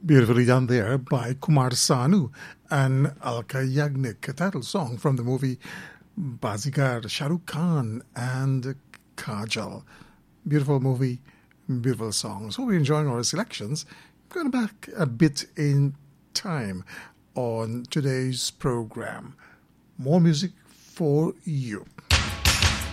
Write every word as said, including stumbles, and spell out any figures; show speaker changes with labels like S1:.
S1: Beautifully done there by Kumar Sanu and Alka Yagnik, a title song from the movie Bazigar, Shah Rukh Khan and Kajal. Beautiful movie, beautiful song. So we're enjoying our selections. Going back a bit in time on today's program. More music for you.